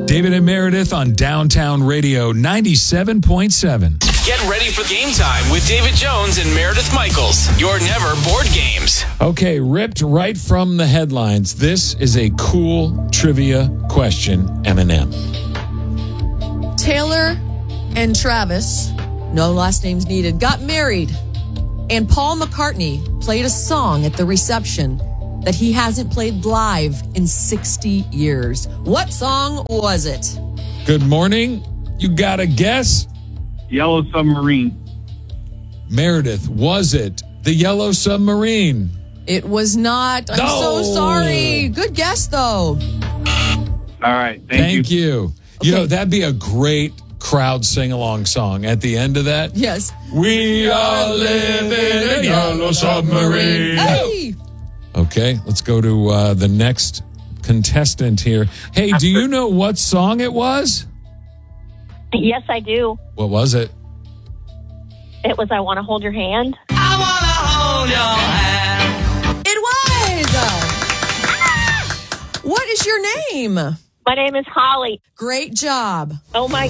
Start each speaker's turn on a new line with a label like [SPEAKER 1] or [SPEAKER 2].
[SPEAKER 1] David and Meredith on Downtown Radio 97.7.
[SPEAKER 2] Get ready for game time with David Jones and Meredith Michaels. Your never bored games.
[SPEAKER 1] Okay, ripped right from the headlines. This is a cool trivia question, Eminem.
[SPEAKER 3] Taylor and Travis, no last names needed, got married. And Paul McCartney played a song at the reception that he hasn't played live in 60 years. What song was it?
[SPEAKER 1] Good morning. You got a guess?
[SPEAKER 4] Yellow Submarine.
[SPEAKER 1] Meredith, was it the Yellow Submarine?
[SPEAKER 3] It was not. I'm so sorry. Good guess, though.
[SPEAKER 4] All right. Thank you.
[SPEAKER 1] You know,
[SPEAKER 3] Okay.
[SPEAKER 1] that'd be a great crowd sing-along song at the end of that.
[SPEAKER 3] Yes.
[SPEAKER 1] We are living in a yellow submarine.
[SPEAKER 3] Hey!
[SPEAKER 1] Okay, let's go to the next contestant here. Hey, do you know what song it was?
[SPEAKER 5] Yes, I do.
[SPEAKER 1] What was it?
[SPEAKER 5] It was I Want to Hold Your Hand.
[SPEAKER 3] It was! What is your name?
[SPEAKER 5] My name is Holly.
[SPEAKER 3] Great job.
[SPEAKER 5] Oh, my